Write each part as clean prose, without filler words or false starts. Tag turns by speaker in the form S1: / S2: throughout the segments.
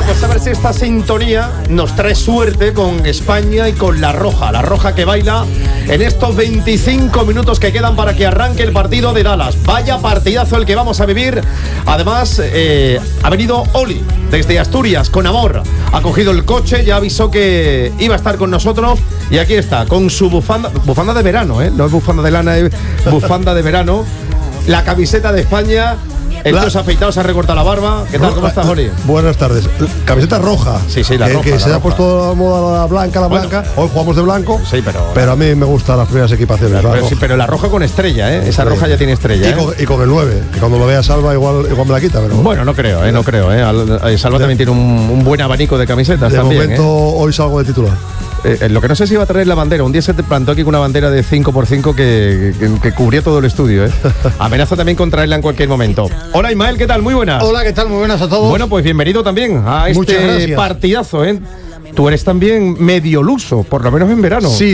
S1: pues a ver si esta sintonía nos trae suerte con España y con la Roja que baila en estos 25 minutos que quedan para que arranque el partido de Dallas. Vaya partidazo el que vamos a vivir. Además, ha venido Oli desde Asturias con amor. Ha cogido el coche, ya avisó que iba a estar con nosotros y aquí está, con su bufanda de verano, no es bufanda de lana, es bufanda de verano, la camiseta de España. El tío se ha afeitado, se ha recortado la barba. ¿Qué tal? ¿Cómo estás, Oli?
S2: Buenas tardes. Camiseta roja.
S1: Sí, la roja.
S2: Que se ha puesto a moda la blanca. Hoy jugamos de blanco.
S1: Sí,
S2: pero a mí me gustan las primeras equipaciones.
S1: Pero la roja con estrella, ¿eh? Esa roja ya tiene estrella.
S2: Y con el 9, que cuando lo vea Salva igual me la quita. Pero
S1: bueno, no creo. Salva también tiene un buen abanico de camisetas.
S2: De momento, hoy salgo de titular.
S1: Lo que no sé si iba a traer la bandera. Un día se te plantó aquí con una bandera de 5x5 que cubría todo el estudio, ¿eh? Amenaza también con traerla en cualquier momento. Hola, Ismael, ¿qué tal? Muy buenas.
S3: Hola, ¿qué tal? Muy buenas a todos.
S1: Bueno, pues bienvenido también a este partidazo, ¿eh? Tú eres también medio luso, por lo menos en verano.
S3: Sí.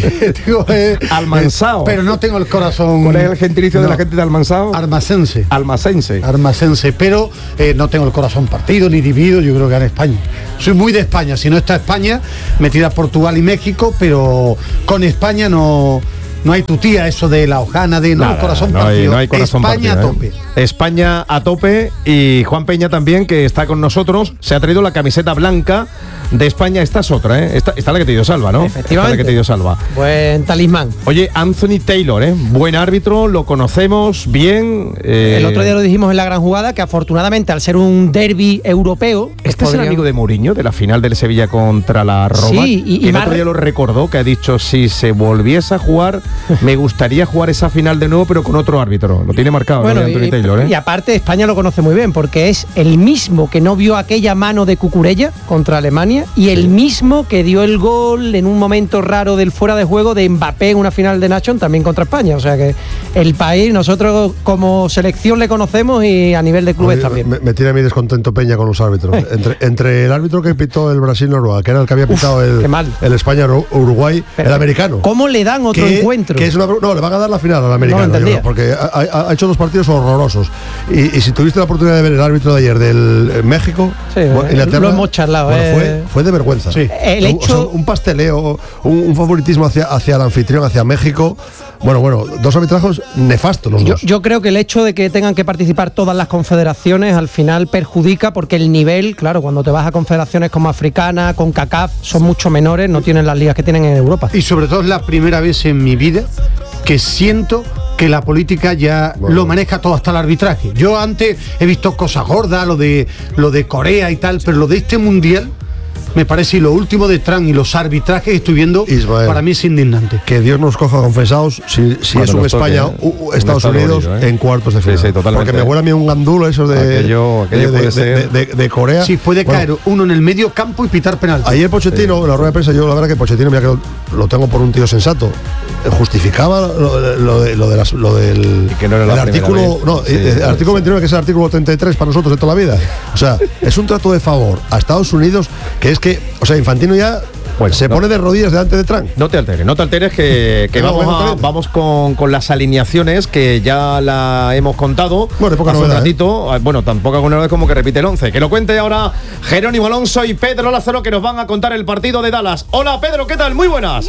S1: Almanzao.
S3: Pero no tengo el corazón.
S1: ¿Cuál es el gentilicio de la gente de Almanzao?
S3: Almacense.
S1: Almacense.
S3: Pero no tengo el corazón partido ni dividido. Yo creo que gana España. Soy muy de España. Si no está España, metida Portugal y México, pero con España no hay tutía eso de la hojana de el corazón partido.
S1: No hay corazón
S3: España
S1: partido,
S3: a tope.
S1: España a tope. Y Juan Peña también, que está con nosotros, se ha traído la camiseta blanca de España. Esta es otra, ¿eh? Esta la que te dio Salva, ¿no?
S4: Efectivamente.
S1: Esta la que te dio Salva.
S4: Buen talismán.
S1: Oye, Anthony Taylor, buen árbitro, lo conocemos bien.
S4: El otro día lo dijimos en la gran jugada, que afortunadamente al ser un derbi europeo...
S1: Este es el amigo de Mourinho, de la final del Sevilla contra la Roma.
S4: Sí, y
S1: el otro día lo recordó, que ha dicho, si se volviese a jugar, me gustaría jugar esa final de nuevo, pero con otro árbitro. Lo tiene marcado,
S4: bueno,
S1: Anthony Taylor,
S4: Y aparte, España lo conoce muy bien, porque es el mismo que no vio aquella mano de Cucurella contra Alemania, y el mismo que dio el gol en un momento raro del fuera de juego de Mbappé en una final de Nations también contra España. O sea que el país, nosotros como selección le conocemos y a nivel de clubes también.
S2: Me tiene a mí descontento Peña con los árbitros. entre el árbitro que pitó el Brasil-Noruega, que era el que había pitado el España-Uruguay, el americano.
S4: ¿Cómo le dan otro encuentro?
S2: Le van a dar la final al americano, porque ha hecho dos partidos horrorosos. Y si tuviste la oportunidad de ver el árbitro de ayer del México, Inglaterra,
S4: lo hemos charlado.
S2: Fue de vergüenza.
S3: Sí.
S4: El hecho,
S2: un pasteleo, un favoritismo hacia el anfitrión, hacia México. Bueno, dos arbitrajes nefastos los dos.
S4: Yo creo que el hecho de que tengan que participar todas las confederaciones al final perjudica, porque el nivel, claro, cuando te vas a confederaciones como Africana, con CACAF, son mucho menores, no tienen las ligas que tienen en Europa.
S3: Y sobre todo es la primera vez en mi vida que siento que la política ya lo maneja todo, hasta el arbitraje. Yo antes he visto cosas gordas, lo de Corea y tal, pero lo de este mundial me parece, y lo último de Trump y los arbitrajes que estoy viendo, Ismael, para mí es indignante.
S2: Que Dios nos coja confesados si es un España Estados Unidos en cuartos de final.
S1: Sí, totalmente.
S2: Porque me huele a mí un gandulo eso de Corea.
S3: Sí, puede caer uno en el medio campo y pitar penalti.
S2: Ayer Pochettino, en la rueda de prensa, yo la verdad que Pochettino, mira que lo tengo por un tío sensato, justificaba lo del artículo, el artículo 29, que es el artículo 33 para nosotros de toda la vida. O sea, es un trato de favor a Estados Unidos, que es que, o sea, Infantino ya se pone de rodillas delante de Trump.
S1: No te alteres, que vamos con las alineaciones, que ya la hemos contado hace un ratito. Bueno, tampoco alguna vez como que repite el 11. Que lo cuente ahora Jerónimo Alonso y Pedro Lázaro, que nos van a contar el partido de Dallas. Hola, Pedro, ¿qué tal? Muy buenas.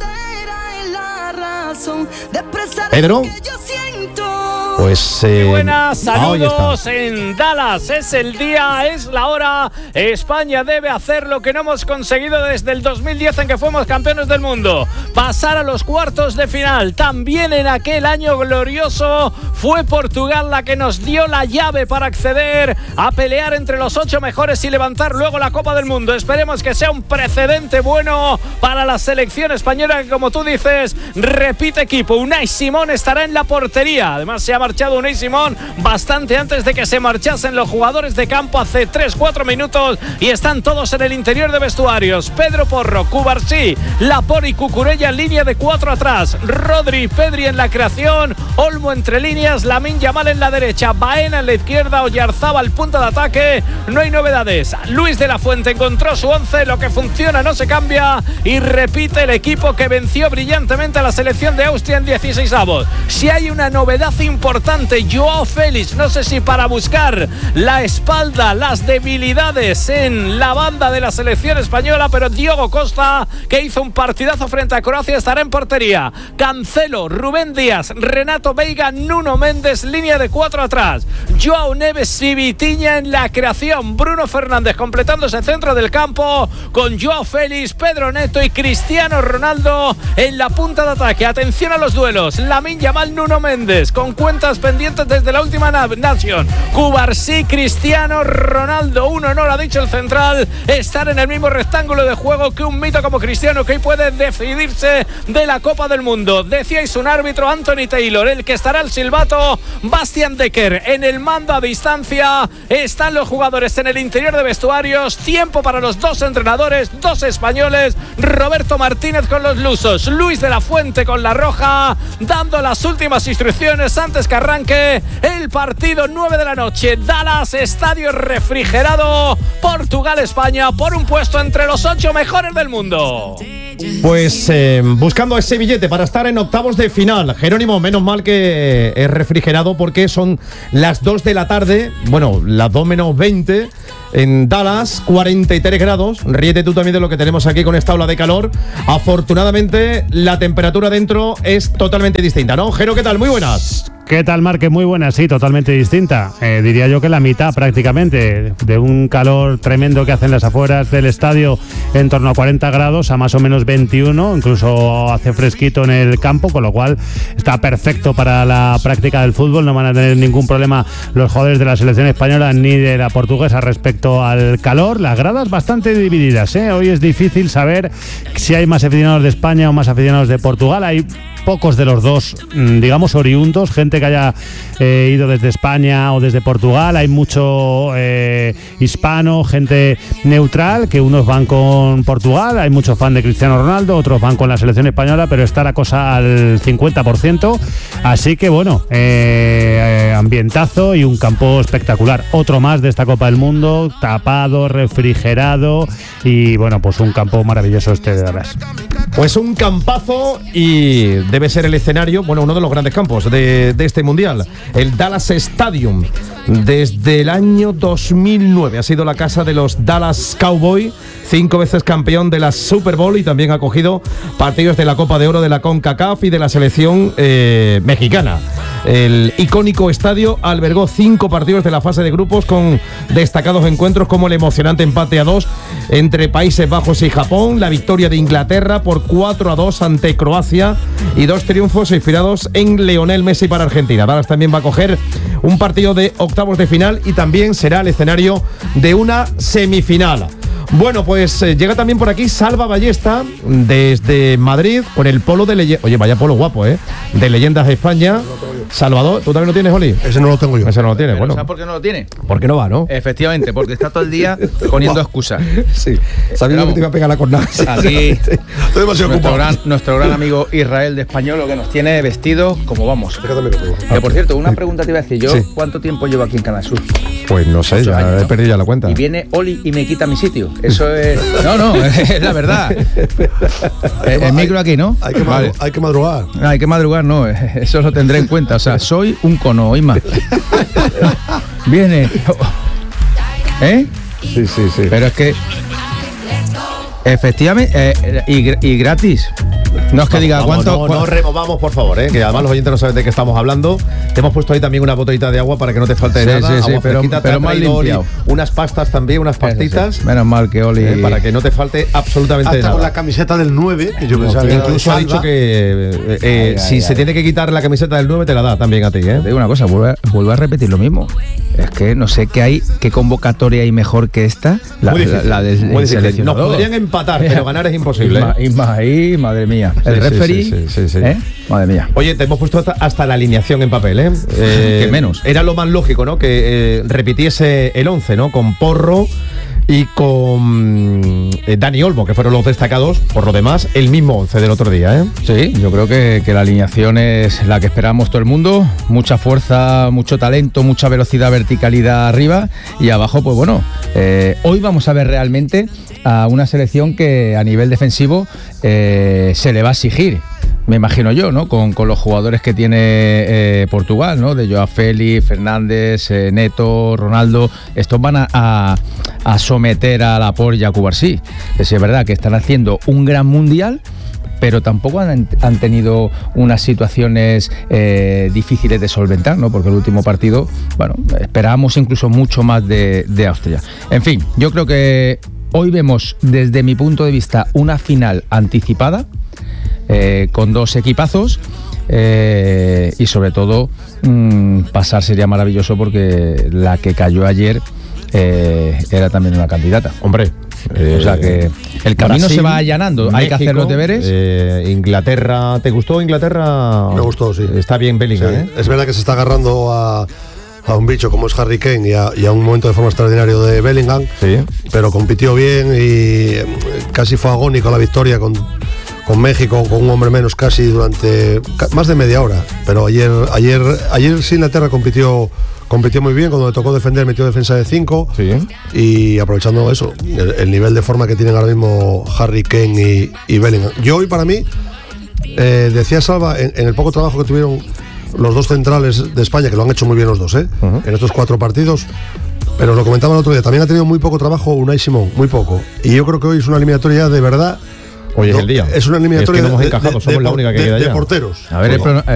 S1: Pedro. Pues
S5: muy buenas, saludos en Dallas. Es el día, es la hora. España debe hacer lo que no hemos conseguido desde el 2010, en que fuimos campeones del mundo: pasar a los cuartos de final. También en aquel año glorioso fue Portugal la que nos dio la llave para acceder a pelear entre los 8 mejores y levantar luego la Copa del Mundo. Esperemos que sea un precedente bueno para la selección española, que, como tú dices, repite equipo. Unai Simón estará en la portería. Además, se ha marchado Unai Simón bastante antes de que se marchasen los jugadores de campo, hace 3-4 minutos, y están todos en el interior de vestuarios. Pedro Porro, Cubarsí, Laporte y Cucurella en línea de 4 atrás, Rodri y Pedri en la creación, Olmo entre líneas, Lamine Yamal en la derecha, Baena en la izquierda, Oyarzábal punta de ataque. No hay novedades. Luis de la Fuente encontró su 11, lo que funciona no se cambia, y repite el equipo que venció brillantemente a la selección de Austria en 16avos. Si hay una novedad importante importante, Joao Félix, no sé si para buscar la espalda, las debilidades en la banda de la selección española, pero Diogo Costa, que hizo un partidazo frente a Croacia, estará en portería. Cancelo, Rubén Díaz, Renato Veiga, Nuno Méndez, línea de 4 atrás. Joao Neves y Vitinha en la creación. Bruno Fernández completando ese centro del campo con Joao Félix, Pedro Neto y Cristiano Ronaldo en la punta de ataque. Atención a los duelos. Lamine Yamal, Nuno Méndez, con cuentas pendientes desde la última nación. Cubarsí, Cristiano Ronaldo. Un honor, ha dicho el central, estar en el mismo rectángulo de juego que un mito como Cristiano, que hoy puede decidirse de la Copa del Mundo. Decíais un árbitro, Anthony Taylor, el que estará al silbato, Bastian Decker en el mando a distancia. Están los jugadores en el interior de vestuarios. Tiempo para los dos entrenadores, dos españoles. Roberto Martínez con los lusos, Luis de la Fuente con la roja, dando las últimas instrucciones antes que arranque el partido. 9 de la noche, Dallas, estadio refrigerado. Portugal-España por un puesto entre los 8 mejores del mundo.
S1: Pues buscando ese billete para estar en octavos de final. Jerónimo, menos mal que es refrigerado, porque son las 2 de la tarde, bueno, las 2 menos 20 en Dallas, 43 grados. Ríete tú también de lo que tenemos aquí con esta ola de calor. Afortunadamente la temperatura dentro es totalmente distinta, ¿no? Jero, ¿qué tal? Muy buenas.
S6: ¿Qué tal, Marque? Muy buena, sí, totalmente distinta. Diría yo que la mitad prácticamente, de un calor tremendo que hacen las afueras del estadio, en torno a 40 grados, a más o menos 21, incluso hace fresquito en el campo, con lo cual está perfecto para la práctica del fútbol. No van a tener ningún problema los jugadores de la selección española ni de la portuguesa respecto al calor. Las gradas bastante divididas, ¿eh? Hoy es difícil saber si hay más aficionados de España o más aficionados de Portugal. Hay pocos de los dos, digamos, oriundos, gente que haya ido desde España o desde Portugal. Hay mucho hispano, gente neutral, que unos van con Portugal, hay muchos fan de Cristiano Ronaldo, otros van con la selección española, pero está la cosa al 50%, así que bueno, ambientazo y un campo espectacular. Otro más de esta Copa del Mundo, tapado, refrigerado y bueno, pues un campo maravilloso este de Dallas.
S1: Pues un campazo, y debe ser el escenario, bueno, uno de los grandes campos de este Mundial, el Dallas Stadium. Desde el año 2009 ha sido la casa de los Dallas Cowboys, 5 veces campeón de la Super Bowl, y también ha acogido partidos de la Copa de Oro de la CONCACAF y de la selección mexicana. El icónico estadio albergó 5 partidos de la fase de grupos, con destacados encuentros como el emocionante empate a 2 entre Países Bajos y Japón, la victoria de Inglaterra por 4-2 ante Croacia y 2 triunfos inspirados en Lionel Messi para Argentina. Dallas también va a coger un partido de octavos de final y también será el escenario de una semifinal. Bueno, pues llega también por aquí Salva Ballesta desde Madrid con el polo de leyendas. Oye, vaya polo guapo, ¿eh? De Leyendas de España. Salvador, ¿tú también lo tienes, Oli?
S2: Ese no lo tengo yo.
S1: Ese no lo tienes, bueno.
S7: ¿Sabes por qué no lo tiene?
S1: Porque no va, ¿no?
S7: Efectivamente, porque está todo el día poniendo excusas.
S1: Sí, sabiendo que te iba a pegar la cornada.
S7: Aquí
S2: Estoy demasiado ocupado.
S7: nuestro gran amigo Israel de Español, que nos tiene vestidos como vamos. Que por cierto, una pregunta te iba a decir yo.
S1: Sí.
S7: ¿Cuánto tiempo llevo aquí en Canal Sur?
S1: Pues no sé, ya
S7: años,
S1: he perdido ya la cuenta.
S7: Y viene Oli y me quita mi sitio. Eso es... No, es la verdad. El micro aquí, ¿no?
S2: Hay que madrugar.
S7: No, hay que madrugar, no. Eso lo tendré en cuenta. O sea, soy un cono, Isma. Viene. ¿Eh?
S1: Sí.
S7: Pero es que... Efectivamente, y gratis. No es que diga cuánto.
S1: No removamos, por favor, que además los oyentes no saben de qué estamos hablando. Te hemos puesto ahí también una botellita de agua para que no te falte nada.
S7: Sí, pero mal limpiado.
S1: Unas pastas también, unas pastitas.
S7: Sí. Menos mal que Oli.
S1: Para que no te falte absolutamente
S3: hasta
S1: nada.
S3: con la camiseta del 9, que yo pensaba que
S1: incluso ha dicho que si se tiene que quitar la camiseta del 9, te la da también a ti,
S7: Te digo una cosa, vuelvo a repetir lo mismo. Es que no sé qué convocatoria hay mejor que esta. La del seleccionador.
S1: Nos podrían empatar, pero ganar es imposible.
S7: Isma ahí, madre mía. El referee.
S1: Sí.
S7: Madre mía.
S1: Oye, te hemos pusto hasta la alineación en papel,
S7: que menos.
S1: Era lo más lógico, ¿no? Que repitiese el 11, ¿no? Con Porro y con Dani Olmo, que fueron los destacados. Por lo demás, el mismo 11 del otro día,
S7: Sí, yo creo que la alineación es la que esperamos todo el mundo. Mucha fuerza, mucho talento, mucha velocidad, verticalidad arriba y abajo, pues bueno, hoy vamos a ver realmente a una selección que a nivel defensivo se le va a exigir. me imagino yo, ¿no? Con los jugadores que tiene Portugal, ¿no? De Joao Félix, Fernández, Neto, Ronaldo, estos van a someter a Laporte y a Cubarsí. Es verdad que están haciendo un gran mundial, pero tampoco han tenido unas situaciones difíciles de solventar, ¿no? Porque el último partido, bueno, esperábamos incluso mucho más de Austria. En fin, yo creo que hoy vemos, desde mi punto de vista, una final anticipada, con dos equipazos, y sobre todo pasar sería maravilloso, porque la que cayó ayer era también una candidata.
S1: Hombre,
S7: o sea que el camino
S1: Brasil,
S7: se va allanando.
S1: México,
S7: hay que hacer los deberes.
S1: Inglaterra, ¿te gustó Inglaterra?
S2: Me gustó, sí.
S1: Está bien Bellingham,
S2: Sí.
S1: ¿eh?
S2: Es verdad que se está agarrando a un bicho como es Harry Kane y a un momento de forma extraordinario de Bellingham,
S1: Sí.
S2: pero compitió bien y casi fue agónico la victoria con México, con un hombre menos casi durante más de media hora. Pero ayer sí Inglaterra compitió muy bien. Cuando le tocó defender, metió defensa de 5,
S1: Sí.
S2: y aprovechando eso, el nivel de forma que tienen ahora mismo Harry Kane y Bellingham. Yo hoy, para mí, decía Salva, en el poco trabajo que tuvieron los dos centrales de España, que lo han hecho muy bien los dos, en estos 4 partidos, pero lo comentaba el otro día, también ha tenido muy poco trabajo Unai Simón, muy poco. Y yo creo que hoy es una eliminatoria de verdad.
S1: Hoy es el día.
S2: Es una eliminatoria
S1: no hemos encajado, somos la única que queda
S2: de
S1: ya.
S2: porteros.
S7: A ver,